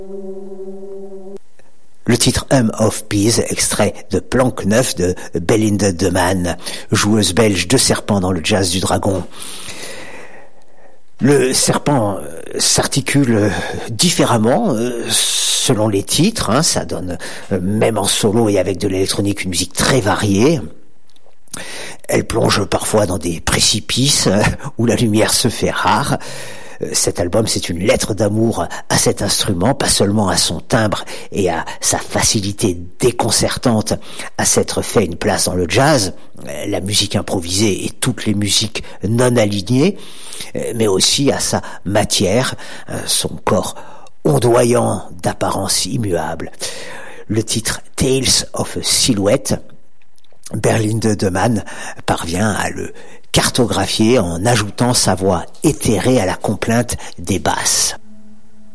Le titre Hum of Peace, extrait de Planque 9 de Belinde de Man, joueuse belge de serpent dans le jazz du dragon. Le serpent s'articule différemment selon les titres, ça donne même en solo et avec de l'électronique une musique très variée. Elle plonge parfois dans des précipices où la lumière se fait rare. Cet album, c'est une lettre d'amour à cet instrument, pas seulement à son timbre et à sa facilité déconcertante à s'être fait une place dans le jazz, la musique improvisée et toutes les musiques non alignées, mais aussi à sa matière, son corps ondoyant d'apparence immuable. Le titre Tales of a Silhouette, Belinde de Man parvient à le cartographier en ajoutant sa voix éthérée à la complainte des basses.